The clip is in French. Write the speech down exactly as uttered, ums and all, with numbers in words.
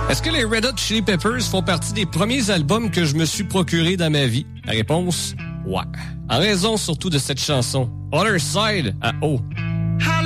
Est-ce que les Red Hot Chili Peppers font partie des premiers albums que je me suis procuré dans ma vie? La réponse, ouais. En raison surtout de cette chanson, Other Side à O.